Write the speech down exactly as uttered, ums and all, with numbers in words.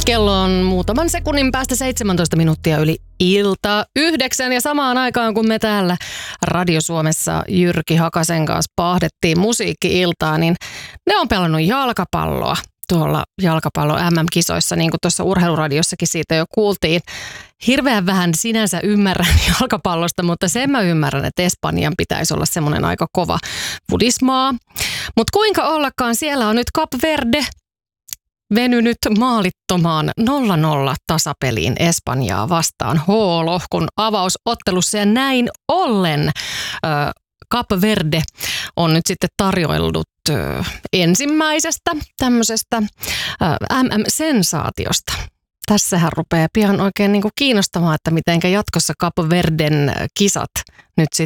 Kello on muutaman sekunnin päästä seitsemäntoista minuuttia yli ilta yhdeksän ja samaan aikaan kun me täällä Radio Suomessa Jyrki Hakasen kanssa pahdettiin musiikki-iltaa, niin ne on pelannut jalkapalloa tuolla jalkapallo M M-kisoissa, niin kuin tuossa urheiluradiossakin siitä jo kuultiin. Hirveän vähän sinänsä ymmärrän jalkapallosta, mutta sen mä ymmärrän, että Espanjan pitäisi olla semmoinen aika kova fudismaa. Mutta kuinka ollakaan, siellä on nyt Cap Verde venynyt maalittomaan nolla nolla tasapeliin Espanjaa vastaan H-lohkon avausottelussa ja näin ollen äh, Cap Verde on nyt sitten tarjoillut äh, ensimmäisestä tämmöisestä äh, M M-sensaatiosta. Tässähän rupeaa pian oikein niin kuin kiinnostamaan, että mitenkä jatkossa Cap Verden kisat nyt sitten